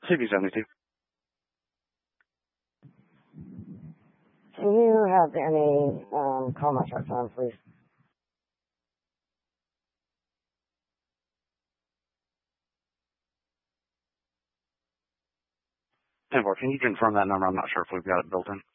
CV72. Can you have any call my truck phone, please? 10-4, can you confirm that number? I'm not sure if we've got it built in.